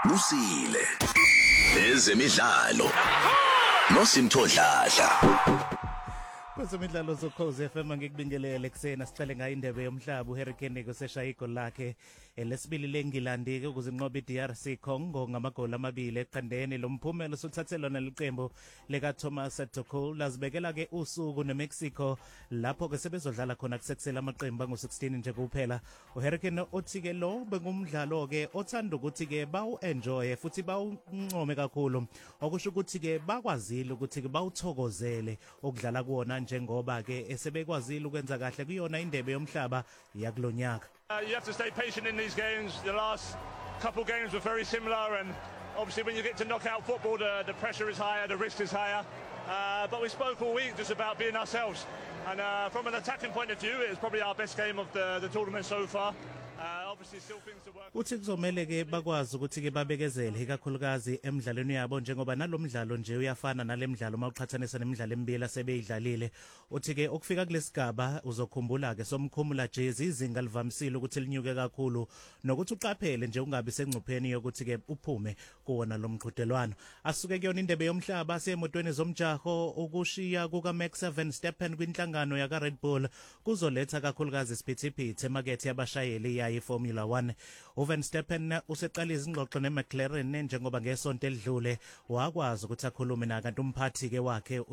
Usile ezemidlalo noSimthodladla. Kwezemidlalo zokhozi FM ngikubingelele kusena sicale ngayo indebe yomhlaba uHurricane kuseshaya igoli lakhe lesibili leNgilandi ukuze inqobe iDRC Congo ngamagoli amabili eqandeni lomphumela suthathe lona liqembu leka Thomas Tuchel lazibekela ke usuku neMexico lapho ke sebezodlala khona kusekusela amaqembu angu16 nje kuphela. uHurricane othi ke lo bengumdlalo ke othanda ukuthi ke bawu enjoy futhi bawuncome kakhulu okusho ukuthi ke bakwazile ukuthi ke bawuthokozele okudlala kuona njengoba ke esebekwazile ukwenza kahle kuyona indebe yomhlaba yakulonyaka. You have to stay patient in these games. The last couple games were very similar, and obviously when you get to knockout football, the pressure is higher, the risk is higher. But we spoke all week just about being ourselves. And from an attacking point of view, it was probably our best game of the tournament so far. Obviously still things to work. Uthi kuzomela ke bakwazi ukuthi ke babekezele ikakhulukazi emidlalweni yabo njengoba nalomdlalo nje uyafana nalemidlalo mawuqhathanisa nemidlalo emibili asebeyidlalile. Uthi ke ukufika kulesigaba uzokhumbula ke somkhumula jezi izinga livamisile ukuthi linyuke kakhulu nokuthi uqaphele nje ungabi sengcupheni yokuthi ke uphume kuona lomqhudelwano. Asuke kuyona indebe yomhlaba semotweni zomjaho ukushiya kuka Max Verstappen kwinhlangano yaka Red Bull kuzoletha kakhulukazi isiphithiphithi emakethe yabashayeli yayi Formula 1. uVerstappen useqala izingxoxo neMcLaren njengoba ngesonto elidlule wakwazi ukuthi akhulume na kanti umphathi ke wakhe